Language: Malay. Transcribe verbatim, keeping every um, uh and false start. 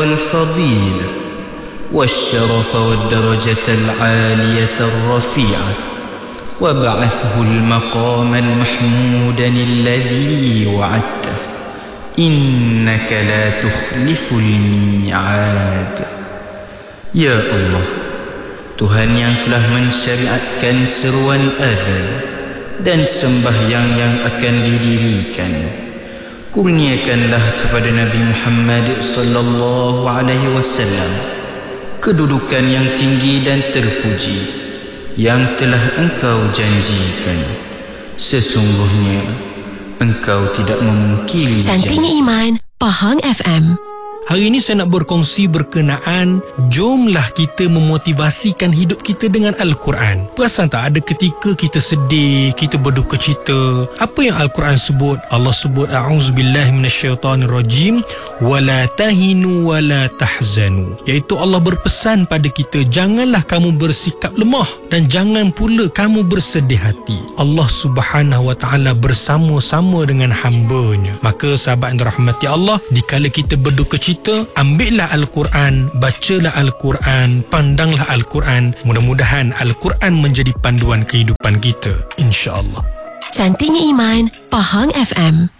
والفضيلة والشرف والدرجة العالية الرفيعة وابعثه المقام المحمود الذي وعدته إنك لا تخلف الميعاد. Ya Allah, Tuhan yang telah mensyariatkan seruan azan dan sembahyang yang akan didirikan, kurniakanlah kepada Nabi Muhammad sallallahu alaihi wasallam kedudukan yang tinggi dan terpuji yang telah Engkau janjikan. Sesungguhnya Engkau tidak memungkiri Cantiknya Iman, Pahang F M. Hari ini saya nak berkongsi berkenaan jomlah kita memotivasikan hidup kita dengan Al-Quran. Perasan tak ada ketika kita sedih, kita berduka cita, apa yang Al-Quran sebut? Allah sebut a'udzubillahi minasyaitanirrajim wala tahinu wala tahzanu, iaitu Allah berpesan pada kita, janganlah kamu bersikap lemah dan jangan pula kamu bersedih hati. Allah Subhanahu wa taala bersama-sama dengan hamba-Nya. Maka sahabat yang dirahmati Allah, dikala kita berduka cita, ambillah Al-Quran, bacalah Al-Quran, pandanglah Al-Quran. Mudah-mudahan Al-Quran menjadi panduan kehidupan kita, insya-Allah. Cantiknya Iman, Pahang F M.